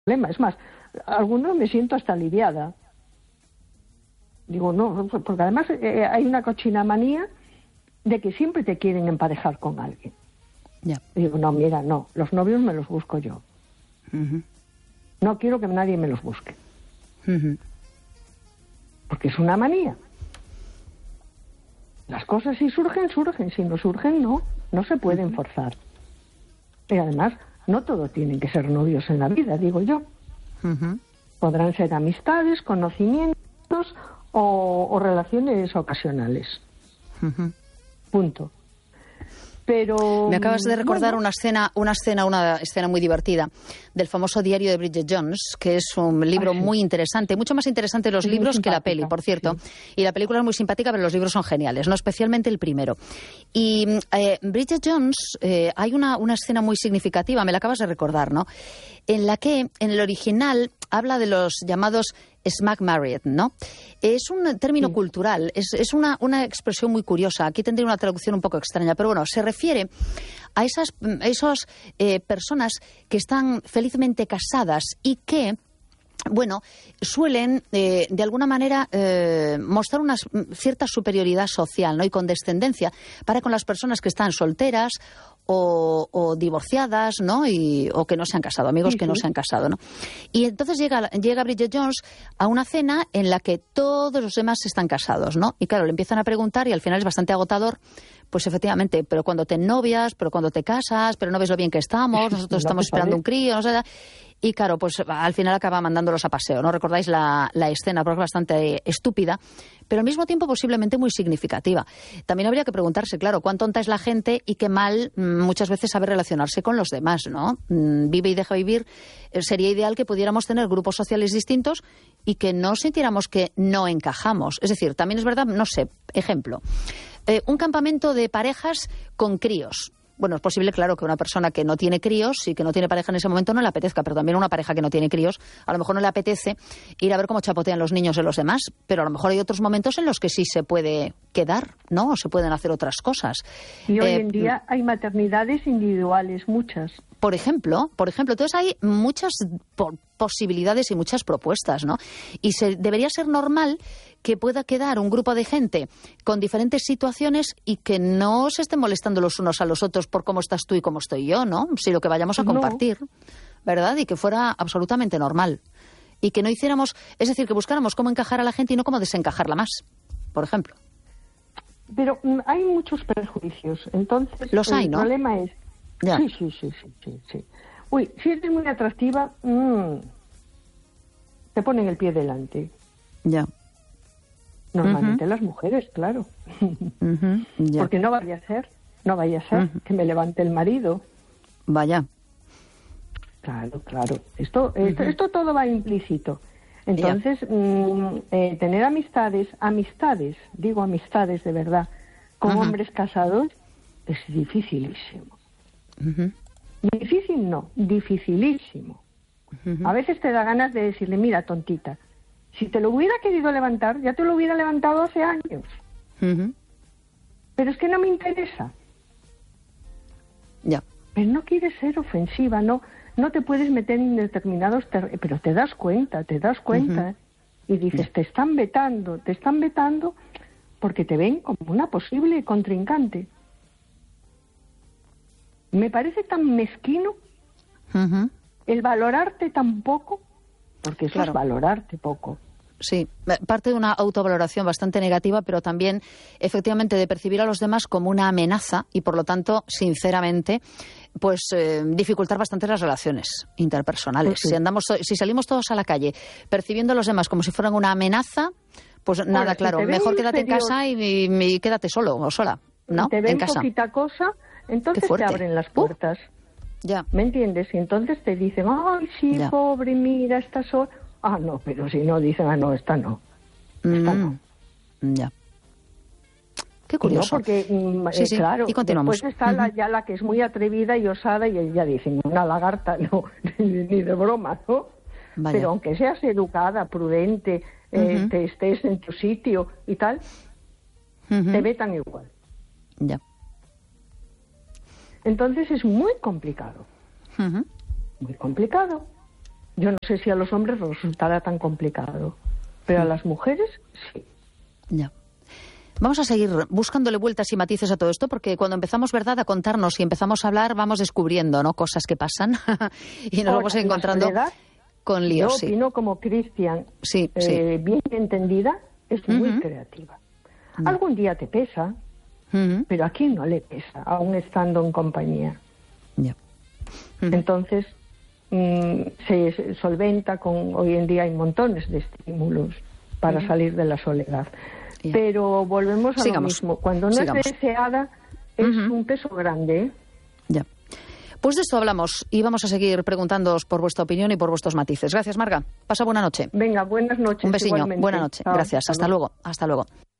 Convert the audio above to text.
problema. Es más, algunos me siento hasta aliviada. Digo, no, porque además hay una cochina manía de que siempre te quieren emparejar con alguien. Ya. Digo, no, mira, no, los novios me los busco yo. No quiero que nadie me los busque. Porque es una manía. Las cosas si surgen, surgen. Si no surgen, no se pueden forzar. Y además, no todo tienen que ser novios en la vida, digo yo. Podrán ser amistades, conocimientos o relaciones ocasionales. Punto. Pero me acabas de recordar una escena muy divertida del famoso diario de Bridget Jones, que es un libro muy interesante, mucho más interesante los libros que la peli, por cierto. Sí. Y la película es muy simpática, pero los libros son geniales, no, especialmente el primero. Y Bridget Jones, hay una escena muy significativa, me la acabas de recordar, ¿no? En la que en el original habla de los llamados smack married, ¿no? Es un término cultural, es una expresión muy curiosa. Aquí tendría una traducción un poco extraña, pero bueno, se refiere a esas personas que están felizmente casadas y que, bueno, suelen de alguna manera mostrar una cierta superioridad social, ¿no? Y condescendencia para con las personas que están solteras o divorciadas, ¿no? O que no se han casado, amigos que no se han casado, ¿no? Y entonces llega Bridget Jones a una cena en la que todos los demás están casados, ¿no? Y claro, le empiezan a preguntar y al final es bastante agotador. Pues efectivamente, pero cuando te novias, pero cuando te casas, pero no ves lo bien que estamos, nosotros estamos esperando un crío, no sé. Y claro, pues al final acaba mandándolos a paseo, ¿no? ¿Recordáis la escena? Porque es bastante estúpida, pero al mismo tiempo posiblemente muy significativa. También habría que preguntarse, claro, cuán tonta es la gente y qué mal muchas veces sabe relacionarse con los demás, ¿no? Vive y deja vivir. Sería ideal que pudiéramos tener grupos sociales distintos y que no sintiéramos que no encajamos. Es decir, también es verdad, no sé, ejemplo, un campamento de parejas con críos. Bueno, es posible, claro, que una persona que no tiene críos y que no tiene pareja en ese momento no le apetezca, pero también una pareja que no tiene críos, a lo mejor no le apetece ir a ver cómo chapotean los niños de los demás, pero a lo mejor hay otros momentos en los que sí se puede quedar, ¿no? O se pueden hacer otras cosas. Y hoy en día hay maternidades individuales, muchas. Por ejemplo, entonces hay muchas posibilidades y muchas propuestas, ¿no? Y debería ser normal que pueda quedar un grupo de gente con diferentes situaciones y que no se estén molestando los unos a los otros por cómo estás tú y cómo estoy yo, ¿no? Si lo que vayamos a compartir, ¿verdad? Y que fuera absolutamente normal. Y que no hiciéramos, es decir, que buscáramos cómo encajar a la gente y no cómo desencajarla más, por ejemplo. Pero hay muchos prejuicios, entonces los hay, ¿no? El problema es... Ya. Sí. Uy, si eres muy atractiva, te ponen el pie delante. Ya. Normalmente las mujeres, claro. Ya. Porque no vaya a ser que me levante el marido. Vaya. Claro. Esto todo va implícito. Entonces, tener amistades de verdad, con hombres casados, es dificilísimo. Difícil no, dificilísimo. A veces te da ganas de decirle, mira, tontita, si te lo hubiera querido levantar, ya te lo hubiera levantado hace años. Pero es que no me interesa. Ya. Pero no quieres ser ofensiva, no te puedes meter en determinados pero te das cuenta. Y dices, te están vetando porque te ven como una posible contrincante. Me parece tan mezquino el valorarte tan poco, porque eso es valorarte poco. Sí, parte de una autovaloración bastante negativa, pero también, efectivamente, de percibir a los demás como una amenaza y, por lo tanto, sinceramente, pues dificultar bastante las relaciones interpersonales. Si salimos todos a la calle percibiendo a los demás como si fueran una amenaza, pues nada, claro, mejor quédate en casa y quédate solo o sola, ¿no? Te ven en casa. Poquita cosa, entonces te abren las puertas. Ya. ¿Me entiendes? Y entonces te dicen, ay, sí, ya. Pobre, mira, esta sola. Ah, no, pero si no, dicen, no, esta no. Esta no. Ya. Qué curioso. No, porque, sí. claro, y continuamos. Después está la que es muy atrevida y osada y ya dicen, una lagarta, no, ni de broma, ¿no? Vaya. Pero aunque seas educada, prudente, te estés en tu sitio y tal, te vetan igual. Ya. Entonces es muy complicado. Muy complicado. Yo no sé si a los hombres resultará tan complicado, pero a las mujeres sí. Ya. Vamos a seguir buscándole vueltas y matices a todo esto, porque cuando empezamos, ¿verdad?, a contarnos y empezamos a hablar, vamos descubriendo, ¿no?, cosas que pasan y nos vamos encontrando con líos. Yo opino como Cristian, bien entendida, es muy creativa. Algún día te pesa, pero a quién no le pesa, aún estando en compañía. Entonces, se solventa con... Hoy en día hay montones de estímulos para salir de la soledad. Pero volvemos a lo mismo. Cuando no es deseada, es un peso grande, ¿eh? Ya. Pues de esto hablamos y vamos a seguir preguntándoos por vuestra opinión y por vuestros matices. Gracias, Marga. Pasa buena noche. Venga, buenas noches. Un besiño. Igualmente. Buena noche. Chao. Gracias. Hasta luego. Hasta luego.